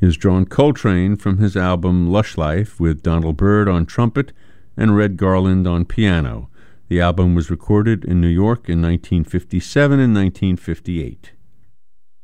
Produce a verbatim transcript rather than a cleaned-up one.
is John Coltrane from his album Lush Life, with Donald Byrd on trumpet and Red Garland on piano. The album was recorded in New York in nineteen fifty-seven and nineteen fifty-eight.